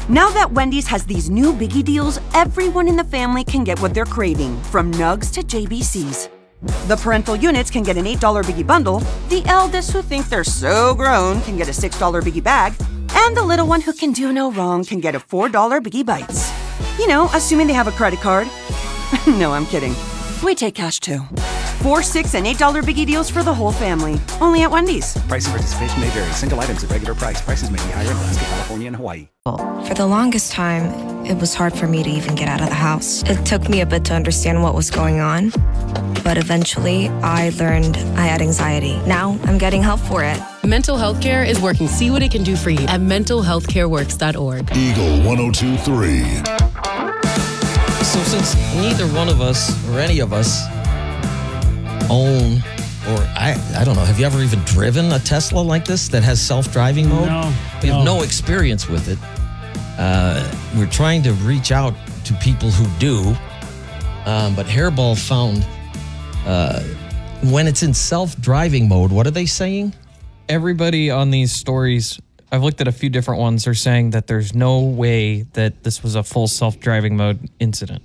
Now that Wendy's has these new biggie deals, everyone in the family can get what they're craving, from nugs to JBCs. The parental units can get an $8 biggie bundle, the eldest who think they're so grown can get a $6 biggie bag, and the little one who can do no wrong can get a $4 biggie bites. You know, assuming they have a credit card. No, I'm kidding. We take cash too. $4, $6, and $8 biggie deals for the whole family. Only at Wendy's. Price and participation may vary. Single items at regular price. Prices may be higher in Alaska, California, and Hawaii. For the longest time, it was hard for me to even get out of the house. It took me a bit to understand what was going on, but eventually I learned I had anxiety. Now I'm getting help for it. Mental health care is working. See what it can do for you at mentalhealthcareworks.org. Eagle 102.3. So since neither one of us or any of us own, or I don't know, have you ever even driven a Tesla like this that has self-driving mode? No. We have no experience with it. We're trying to reach out to people who do, but Hairball found when it's in self-driving mode, what are they saying? Everybody on these stories, I've looked at a few different ones, are saying that there's no way that this was a full self-driving mode incident.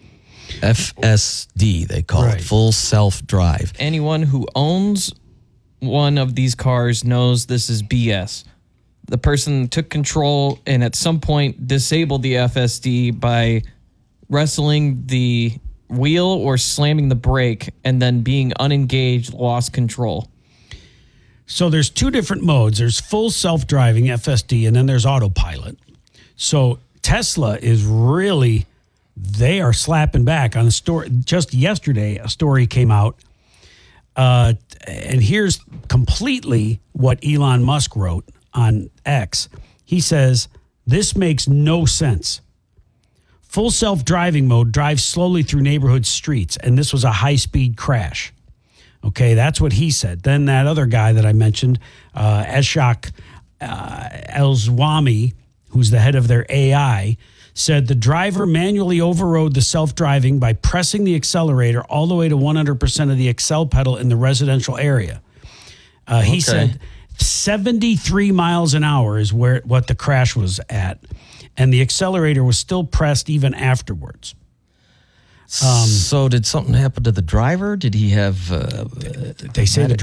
FSD, they call it, full self-drive. Anyone who owns one of these cars knows this is BS. The person took control and at some point disabled the FSD by wrestling the wheel or slamming the brake, and then being unengaged, lost control. So there's two different modes. There's full self-driving, FSD, and then there's autopilot. So Tesla is really... they are slapping back on the story. Just yesterday, a story came out, and here's completely what Elon Musk wrote on X. He says, "This makes no sense. Full self-driving mode drives slowly through neighborhood streets, and this was a high-speed crash." Okay, that's what he said. Then that other guy that I mentioned, Eshak Elzwami, who's the head of their AI, said the driver manually overrode the self-driving by pressing the accelerator all the way to 100% of the accel pedal in the residential area. He said 73 miles an hour is what the crash was at, and the accelerator was still pressed even afterwards. So did something happen to the driver? Did he have... they say the